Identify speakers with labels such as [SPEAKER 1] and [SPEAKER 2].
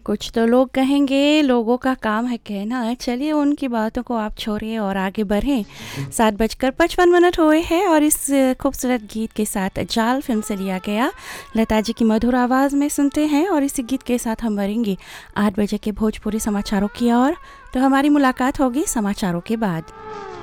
[SPEAKER 1] कुछ तो लोग कहेंगे लोगों का काम है कहना, चलिए उनकी बातों को आप छोड़िए और आगे बढ़ें। 7:55 हुए हैं और इस खूबसूरत गीत के साथ जाल फिल्म से लिया गया लता जी की मधुर आवाज़ में सुनते हैं और इसी गीत के साथ हम बढ़ेंगे 8 बजे के भोजपुरी समाचारों की ओर। तो हमारी मुलाकात होगी समाचारों के बाद।